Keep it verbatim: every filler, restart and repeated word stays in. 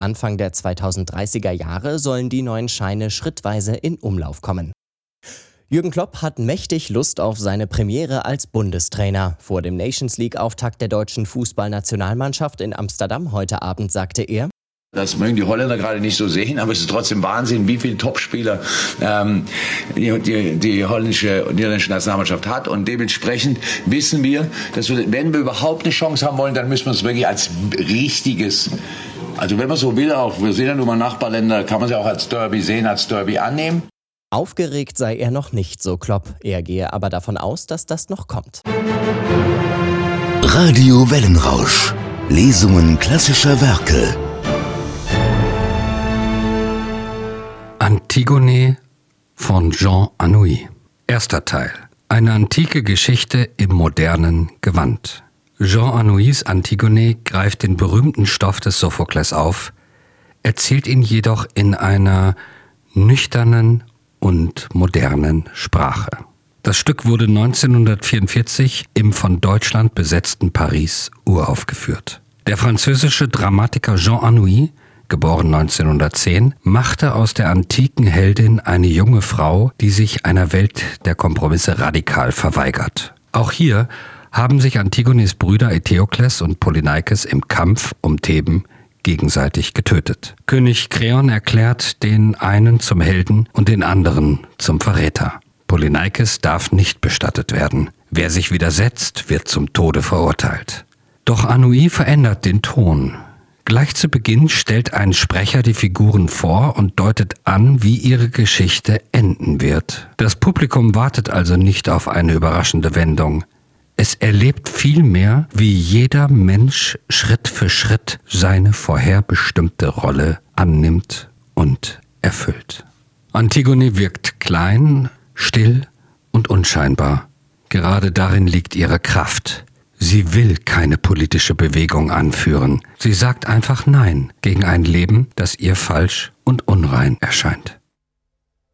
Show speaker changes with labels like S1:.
S1: Anfang der zweitausenddreißiger Jahre sollen die neuen Scheine schrittweise in Umlauf kommen. Jürgen Klopp hat mächtig Lust auf seine Premiere als Bundestrainer. Vor dem Nations-League-Auftakt der deutschen Fußballnationalmannschaft in Amsterdam heute Abend sagte er:
S2: Das mögen die Holländer gerade nicht so sehen, aber es ist trotzdem Wahnsinn, wie viele Topspieler ähm, die, die, die holländische und niederländische Nationalmannschaft hat. Und dementsprechend wissen wir, dass wir, wenn wir überhaupt eine Chance haben wollen, dann müssen wir es wirklich als richtiges, also wenn man so will, auch wir sehen ja nun mal Nachbarländer, kann man sie auch als Derby sehen, als Derby annehmen.
S1: Aufgeregt sei er noch nicht, so Klopp. Er gehe aber davon aus, dass das noch kommt.
S3: Radio Wellenrausch. Lesungen klassischer Werke.
S4: Antigone von Jean Anouilh. Erster Teil. Eine antike Geschichte im modernen Gewand. Jean Anouilhs Antigone greift den berühmten Stoff des Sophokles auf, erzählt ihn jedoch in einer nüchternen und modernen Sprache. Das Stück wurde neunzehnhundertvierundvierzig im von Deutschland besetzten Paris uraufgeführt. Der französische Dramatiker Jean Anouilh, geboren neunzehnhundertzehn, machte aus der antiken Heldin eine junge Frau, die sich einer Welt der Kompromisse radikal verweigert. Auch hier haben sich Antigones Brüder Eteokles und Polyneikes im Kampf um Theben gegenseitig getötet. König Kreon erklärt den einen zum Helden und den anderen zum Verräter. Polyneikes darf nicht bestattet werden. Wer sich widersetzt, wird zum Tode verurteilt. Doch Anouilh verändert den Ton. Gleich zu Beginn stellt ein Sprecher die Figuren vor und deutet an, wie ihre Geschichte enden wird. Das Publikum wartet also nicht auf eine überraschende Wendung. Es erlebt vielmehr, wie jeder Mensch Schritt für Schritt seine vorherbestimmte Rolle annimmt und erfüllt. Antigone wirkt klein, still und unscheinbar. Gerade darin liegt ihre Kraft. Sie will keine politische Bewegung anführen. Sie sagt einfach Nein gegen ein Leben, das ihr falsch und unrein erscheint.